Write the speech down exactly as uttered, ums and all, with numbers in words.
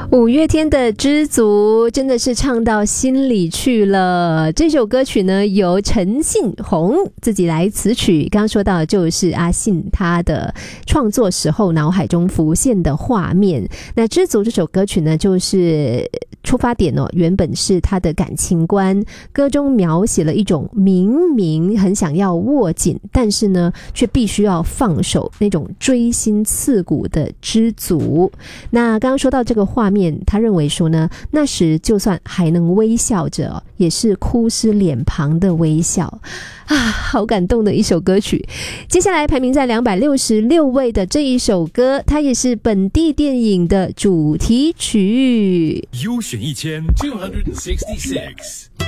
五月天的知足真的是唱到心里去了。这首歌曲呢由陈信宏自己来词曲，刚刚说到的就是阿信他的创作时候脑海中浮现的画面。那知足这首歌曲呢，就是出发点哦，原本是他的感情观，歌中描写了一种明明很想要握紧，但是呢却必须要放手，那种锥心刺骨的知足。那刚刚说到这个画面，他认为说呢，那时就算还能微笑着，也是哭湿脸庞的微笑啊，好感动的一首歌曲。接下来排名在两百六十六位的这一首歌，它也是本地电影的主题曲。 优选一千 two hundred sixty-six